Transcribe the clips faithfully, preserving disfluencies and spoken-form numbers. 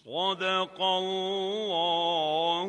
صدق الله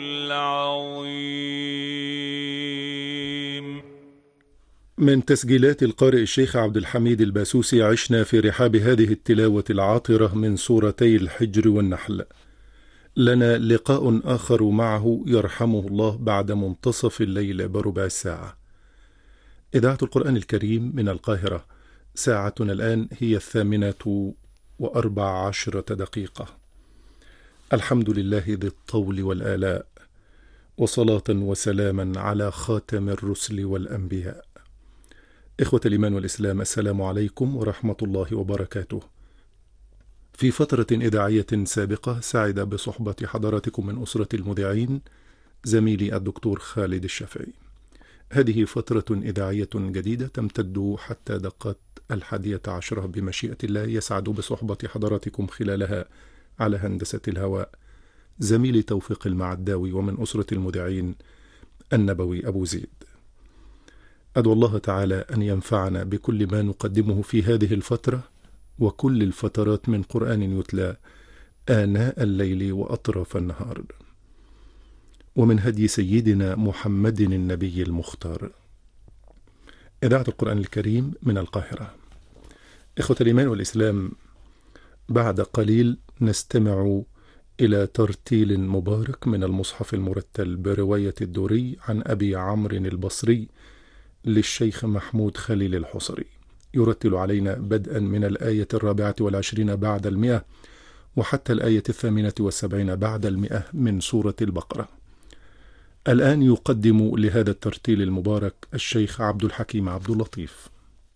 العظيم. من تسجيلات القارئ الشيخ عبد الحميد الباسوسي عشنا في رحاب هذه التلاوة العاطرة من سورتي الحجر والنحل. لنا لقاء آخر معه يرحمه الله بعد منتصف الليل بربع ساعة. إذاعة القرآن الكريم من القاهرة، ساعتنا الآن هي الثامنة وأربع عشرة دقيقة. الحمد لله ذي الطول والآلاء، وصلاة وسلاما على خاتم الرسل والأنبياء. إخوة الإيمان والإسلام، السلام عليكم ورحمة الله وبركاته. في فترة إذاعية سابقة سعد بصحبة حضراتكم من أسرة المذيعين زميلي الدكتور خالد الشافعي. هذه فترة إذاعية جديدة تمتد حتى دقات الحادية عشرة بمشيئة الله. يسعد بصحبة حضراتكم خلالها على هندسة الهواء زميلي توفيق المعداوي، ومن أسرة المذيعين النبوي أبو زيد. أدعو الله تعالى أن ينفعنا بكل ما نقدمه في هذه الفترة وكل الفترات من قرآن يتلى آناء الليل وأطراف النهار، ومن هدي سيدنا محمد النبي المختار. إذاعة القرآن الكريم من القاهرة. إخوة الإيمان والإسلام، بعد قليل نستمع إلى ترتيل مبارك من المصحف المرتل برواية الدوري عن أبي عمرو البصري للشيخ محمود خليل الحصري، يرتل علينا بدءا من الآية الرابعة والعشرين بعد المئة وحتى الآية الثامنة والسبعين بعد المئة من سورة البقرة. الآن يقدم لهذا الترتيل المبارك الشيخ عبد الحكيم عبد اللطيف.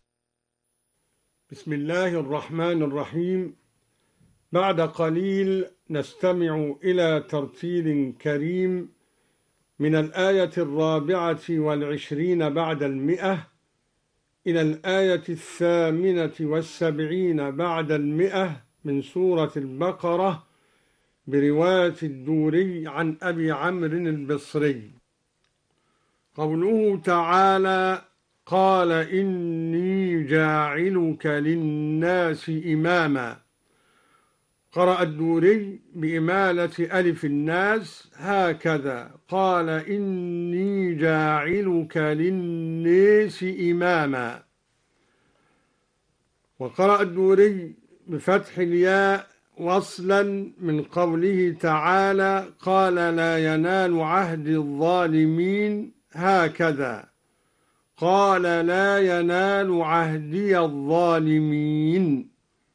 بسم الله الرحمن الرحيم. بعد قليل نستمع إلى ترتيل كريم من الآية الرابعة والعشرين بعد المئة إلى الآية الثامنة والسبعين بعد المئة من سورة البقرة برواية الدوري عن أبي عمرو البصري. قوله تعالى: قال إني جاعلك للناس إماما. قرأ الدوري بإمالة ألف الناس هكذا: قال إني جاعلك للناس إماما. وقرأ الدوري بفتح الياء وصلا من قوله تعالى: قال لا ينال عهد الظالمين هكذا: قال لا ينال عهدي الظالمين.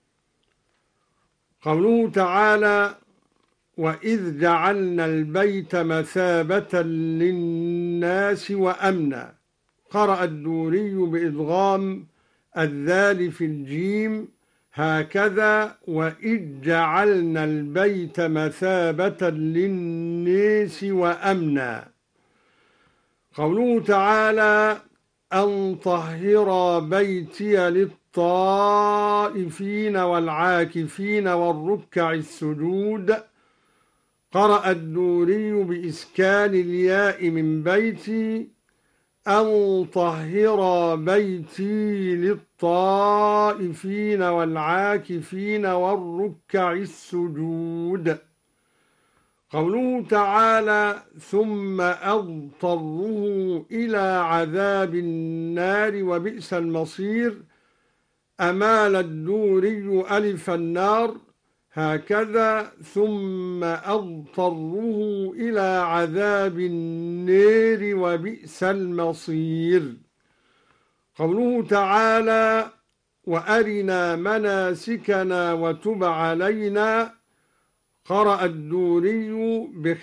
قوله تعالى: وإذ جعلنا البيت مثابة للناس وأمنا. قرأ الدوري بإدغام الذال في الجيم هكذا: وإذ جعلنا البيت مثابة للناس وأمنا. قوله تعالى: أن طهر بيتي للطائفين والعاكفين والركع السجود. قرأ الدوري بإسكان الياء من بيتي: أن طهر بيتي للطائفين والعاكفين والركع السجود. قوله تعالى: ثم أضطره إلى عذاب النار وبئس المصير. أمال الدوري ألف النار هكذا: ثم أضطره إلى عذاب النار وبئس المصير. قوله تعالى: وأرنا مناسكنا وتب علينا. قرأ الدوري